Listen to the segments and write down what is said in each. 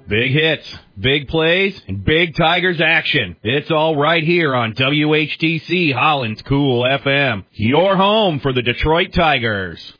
Big hits, big plays, and big Tigers action. It's all right here on WHTC Holland's Cool FM. Your home for the Detroit Tigers.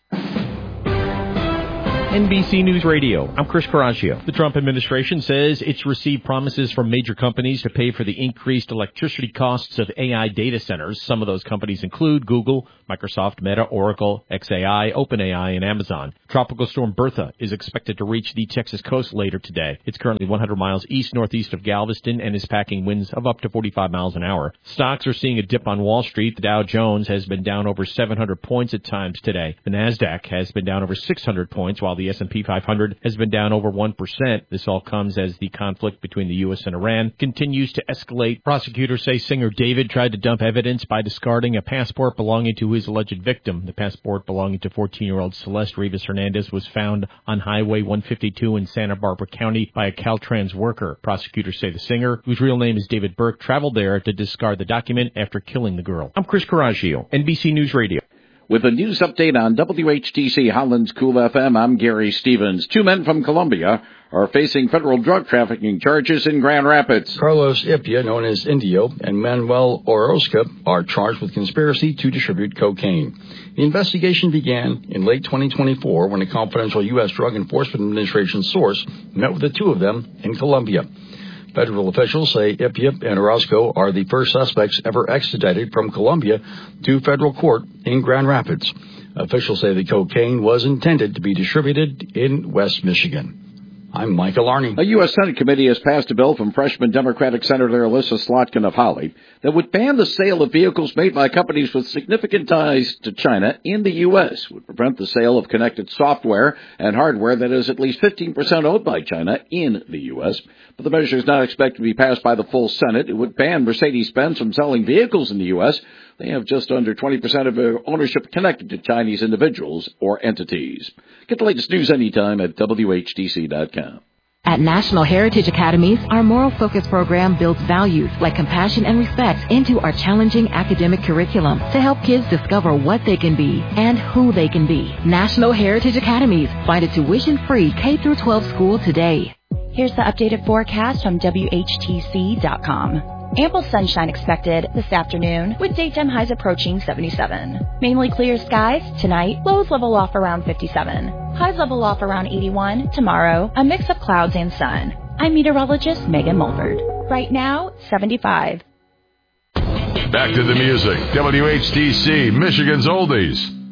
NBC News Radio. I'm Chris Coraggio. The Trump administration says it's received promises from major companies to pay for the increased electricity costs of AI data centers. Some of those companies include Google, Microsoft, Meta, Oracle, xAI, OpenAI, and Amazon. Tropical storm Bertha is expected to reach the Texas coast later today. It's currently 100 miles east-northeast of Galveston and is packing winds of up to 45 miles an hour. Stocks are seeing a dip on Wall Street. The Dow Jones has been down over 700 points at times today. The NASDAQ has been down over 600 points, while the S&P 500 has been down over 1%. This all comes as the conflict between the U.S. and Iran continues to escalate. Prosecutors say singer David tried to dump evidence by discarding a passport belonging to his alleged victim. The passport belonging to 14-year-old Celeste Rivas Hernandez was found on Highway 152 in Santa Barbara County by a Caltrans worker. Prosecutors say the singer, whose real name is David Burke, traveled there to discard the document after killing the girl. I'm Chris Coraggio, NBC News Radio. With a news update on WHTC Holland's Cool FM, I'm Gary Stevens. 2 men from Colombia are facing federal drug trafficking charges in Grand Rapids. Carlos Ipia, known as Indio, and Manuel Orozca are charged with conspiracy to distribute cocaine. The investigation began in late 2024 when a confidential U.S. Drug Enforcement Administration source met with the two of them in Colombia. Federal officials say Ipia and Orozco are the first suspects ever extradited from Colombia to federal court in Grand Rapids. Officials say the cocaine was intended to be distributed in West Michigan. I'm Michael Arney. A U.S. Senate committee has passed a bill from freshman Democratic Senator Alyssa Slotkin of Holly that would ban the sale of vehicles made by companies with significant ties to China in the U.S., would prevent the sale of connected software and hardware that is at least 15% owned by China in the U.S. But the measure is not expected to be passed by the full Senate. It would ban Mercedes-Benz from selling vehicles in the U.S. They have just under 20% of their ownership connected to Chinese individuals or entities. Get the latest news anytime at WHTC.com. At National Heritage Academies, our moral focus program builds values like compassion and respect into our challenging academic curriculum to help kids discover what they can be and who they can be. National Heritage Academies. Find a tuition-free K-12 school today. Here's the updated forecast from WHTC.com. Ample sunshine expected this afternoon with daytime highs approaching 77. Mainly clear skies tonight, lows level off around 57. Highs level off around 81. Tomorrow, a mix of clouds and sun. I'm meteorologist Megan Mulford. Right now, 75. Back to the music. WHTC, Michigan's Oldies.